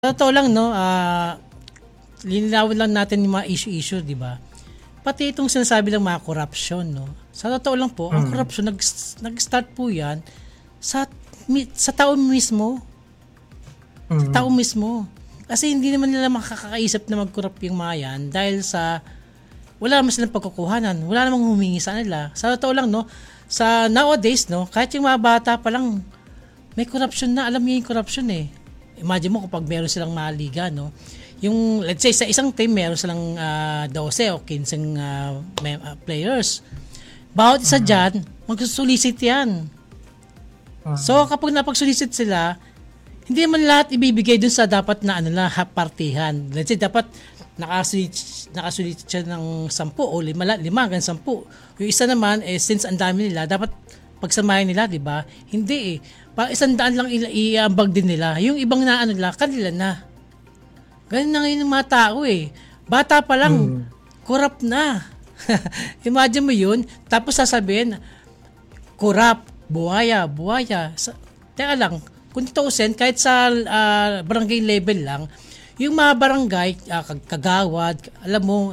Totoo lang, no, linawin lang natin yung mga issue-issue, di ba? Pati itong sinasabi ng mga corruption, no? Sa totoo lang po, ang corruption, nag-start po yan sa tao mismo. Sa tao mismo. Kasi hindi naman nila makakaisip na mag-corrupt yung mga yan dahil sa wala naman silang pagkukuhanan. Wala namang humingi sa nila. Sa totoo lang, no, sa nowadays, no, kahit yung mga bata pa lang, may corruption na. Alam niyo yung corruption eh. Imagine mo kapag meron silang maliga, no? Yung, let's say, sa isang team, meron silang 12 o 15 players. Bawat isa dyan, magsusulisit yan. So, kapag napagsulisit sila, hindi naman lahat ibibigay dun sa dapat na partihan. Let's say, dapat nakasulit siya ng 10 o 5 hanggang 10. Yung isa naman, since ang dami nila, dapat pagsamahin nila, di ba? Hindi eh. Pa 100 lang iambag din nila. Yung ibang nila, kanila na. Ganun na ngayon ng mga tao eh. Bata pa lang, corrupt na. Imagine mo yun, tapos sasabihin, corrupt, buhaya. Teka lang, kung tutusin, kahit sa barangay level lang, yung mga barangay, kagawad, alam mo,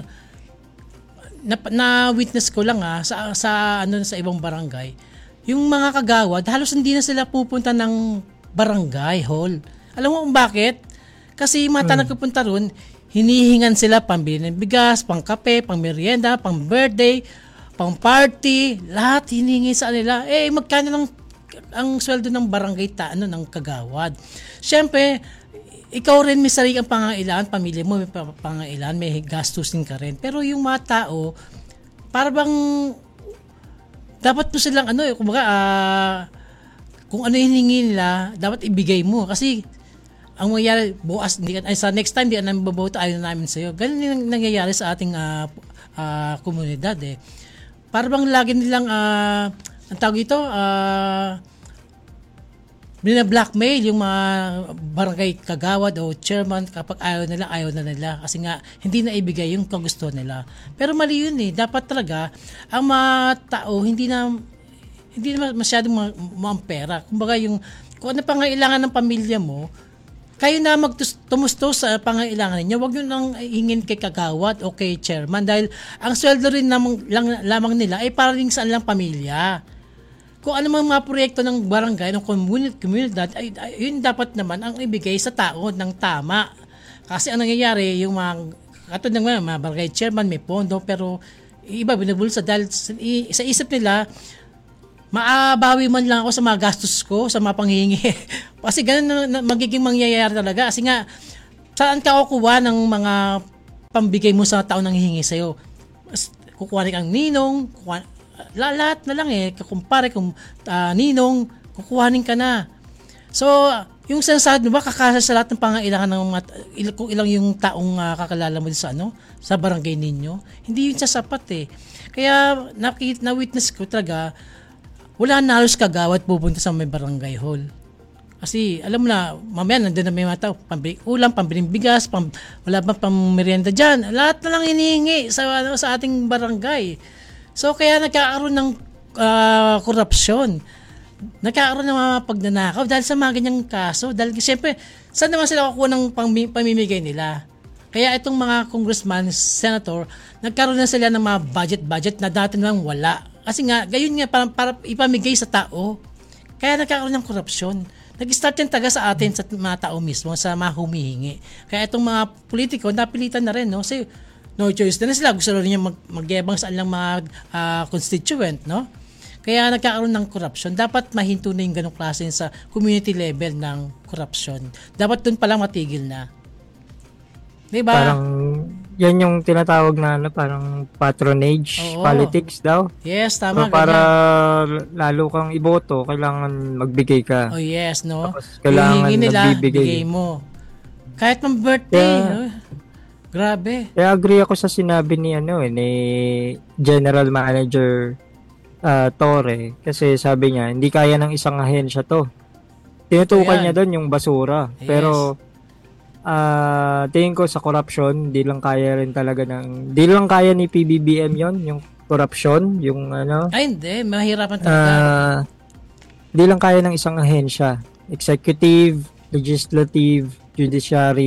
na witness ko lang sa ibang barangay, yung mga kagawad, halos hindi na sila pupunta ng barangay hall. Alam mo kung bakit? Kasi yung mga nagpupunta ron, hinihingan sila pambili ng bigas, pang kape, pang merienda, pang birthday, pang party, lahat hinihingi sa nila. Magkano lang ang sweldo ng barangay ng kagawad. Siyempre, ikaw rin may sariling pangangailangan, pamilya mo may pangangailangan, may gastusin ka rin. Pero yung mga tao, para bang dapat mo silang kumbaga, kung ano hiningi nila, dapat ibigay mo. Kasi, ang mangyayari, bukas, sa next time, di ka namin baboto, ayaw na namin sa'yo. Ganun yung nangyayari sa ating komunidad eh. Para bang lagi nilang, ang tawag ito, bina-blackmail yung mga barangay kagawad o chairman kapag ayaw na nila kasi nga hindi na ibigay yung kagusto nila. Pero mali yun eh. Dapat talaga ang mga tao hindi na masyadong pera. Kumbaga kung ano pangailangan ng pamilya mo, kayo na tumustos sa pangailangan ninyo. Huwag nyo nang hingin kay kagawad o kay chairman dahil ang sweldo rin lamang nila ay para rin sa kanilang pamilya. Kung ano mga proyekto ng barangay, ng komunidad, ay yun dapat naman ang ibigay sa tao ng tama. Kasi ang nangyayari, yung katulad ng mga barangay chairman, may pondo, pero iba binubulsa dahil sa isip nila, maabawi man lang ako sa mga gastos ko, sa mga panghihingi. Kasi ganun na magiging mangyayari talaga. Kasi nga, saan ka kukuha ng mga pambigay mo sa tao nang hihingi sa'yo? Kukuha kang ninong, lahat na lang kumpare kung ninong, kukuhanin ka na. So, yung sinasabi mo ba, kakasa sa lahat ng pangailangan ng kung ilang yung taong kakalala mo sa barangay ninyo, hindi yun sasapat eh. Kaya, na-witness ko talaga, wala na halos kagawad pupunta sa may barangay hall. Kasi, alam mo na, mamaya nandun na may mga tao, pambili ulam, pambiling bigas, wala ba pang merienda dyan. Lahat na lang hinihingi sa ating barangay. So, kaya nagkakaroon ng korupsyon. Nagkakaroon ng mga pagnanakaw dahil sa mga ganyang kaso. Dahil siyempre, saan naman sila kukuha ng pamimigay nila? Kaya itong mga congressman, senator, nagkaroon na sila ng mga budget na dati naman wala. Kasi nga, gayon nga, para ipamigay sa tao. Kaya nagkakaroon ng korupsyon. Nag-start yan sa atin, sa mga tao mismo, sa mga humihingi. Kaya itong mga politiko, napilitan na rin, no? Kasi, no choice na sila. Gusto rin niya magyabang sa alang mga constituent, no? Kaya nagkakaroon ng corruption. Dapat mahinto na yung ganong klase sa community level ng corruption. Dapat dun palang matigil na. Diba? Parang, yan yung tinatawag na parang patronage politics daw. Yes, tama. So, para lalo kang iboto, kailangan magbigay ka. Oh yes, no? Tapos kailangan nila, nagbibigay. bigay mo. Kahit pang birthday, no? Grabe. Kaya agree ako sa sinabi ni General Manager Torre kasi sabi niya hindi kaya ng isang ahensya to. Tinutukan niya doon yung basura. Yes. Pero tingin ko sa corruption, di lang kaya ni PBBM yung corruption, yung Ay hindi, mahirapan talaga. Di lang kaya ng isang ahensya. Executive, legislative, judiciary